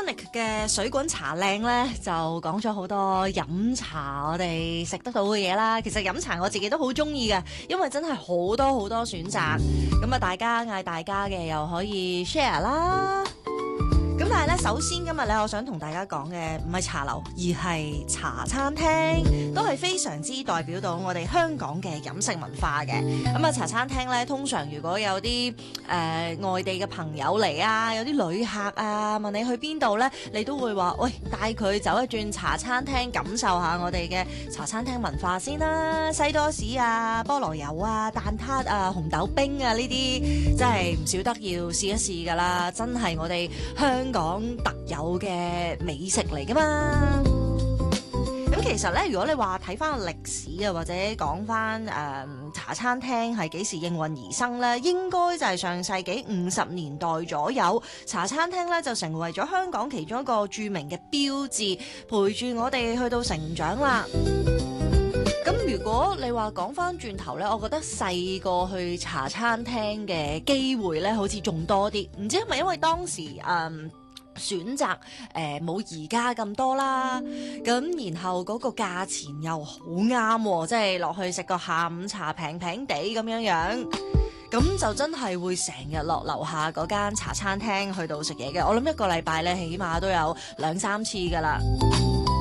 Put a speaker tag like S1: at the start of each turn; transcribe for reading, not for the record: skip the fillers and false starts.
S1: Sonic 嘅水滾茶靚咧，就講咗好多飲茶我哋食得到嘅嘢啦。其實飲茶我自己都好中意嘅，因為真係好多好多選擇。咁啊，大家嗌大家嘅又可以 share 啦。咁但係咧，首先今日咧，我想同大家講嘅唔係茶樓，而係茶餐廳，都係非常之代表到我哋香港嘅飲食文化嘅。咁啊，茶餐廳咧，通常如果有啲外地嘅朋友嚟啊，有啲旅客啊，問你去邊度咧，你都會話喂，帶佢走一轉茶餐廳，感受下我哋嘅茶餐廳文化先啦。西多士啊，菠蘿油啊，蛋撻啊，紅豆冰啊，呢啲真係唔少得要試一試噶啦，真係我哋香港特有嘅美食嚟噶嘛。咁其實咧，如果你話睇翻個歷史啊，或者講翻茶餐廳係幾時應運而生咧，應該就係上世紀50年代左右，茶餐廳咧就成為咗香港其中一個著名嘅標誌，陪住我哋去到成長啦。咁如果你話講翻轉頭咧，我覺得細個去茶餐廳嘅機會咧，好似仲多啲，唔知係咪因為當時選擇冇而家咁多啦，咁然後嗰個價錢又好啱，即係落去食個下午茶平平地咁樣樣，咁就真係會成日落樓下嗰間茶餐廳去到食嘢嘅。我諗一個禮拜咧，起碼都有2-3次噶啦。